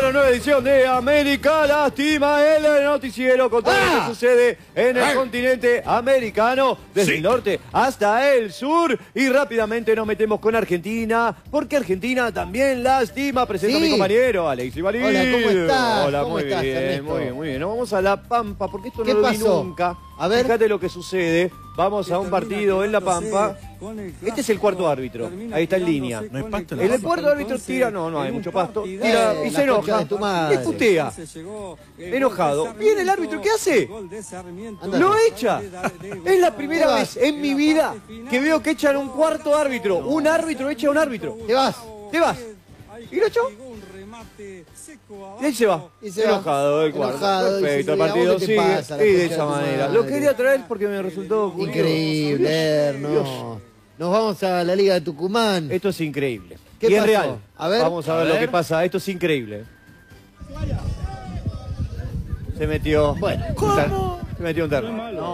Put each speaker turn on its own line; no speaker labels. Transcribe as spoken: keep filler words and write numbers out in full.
una nueva edición de América Lastima, el noticiero con todo
¡Ah!
lo que sucede en el
¡Ay!
continente americano, desde
Sí.
el norte hasta el sur. Y rápidamente nos metemos con Argentina, porque Argentina también lastima. Presento
Sí.
a mi compañero, Alexis Valid.
Hola, ¿cómo estás?
Hola,
¿Cómo
muy
estás,
bien,
Ernesto?
muy bien, muy bien. Nos vamos a La Pampa, porque esto no
¿Qué
lo vi
pasó?
nunca.
A ver.
Fíjate lo que sucede. Vamos a un partido en La Pampa. Este es el cuarto árbitro. Ahí está en línea.
No hay pasto en La
El
Pampa.
cuarto árbitro tira, no, no hay mucho pasto, tira
Eh,
y
la
se
concha
enoja.
de tu madre.
Le putea. Enojado. Viene el árbitro, ¿qué hace?
Anda.
Lo echa. Es la primera
Te vas.
vez en mi vida que veo que echan un cuarto árbitro. Un árbitro echa a un árbitro.
Te vas.
Te vas. ¿Y lo echó? Y ahí se va.
Y se va.
Enojado el cuarto.
Enojado,
Perfecto,
dice,
el
"¿Y a
partido
vos qué te
sigue.
pasa, la
Y de
concha
esa
de tu
manera.
madre?"
Lo quería traer porque me resultó curioso.
Increíble, Erno.
Dios.
Nos vamos a la Liga de Tucumán.
Esto es increíble.
¿Qué
y es
pasó?
real.
A ver.
Vamos a ver,
A
lo
ver.
que pasa. Esto es increíble. Se metió.
Bueno.
¿Cómo? Se metió un terreno.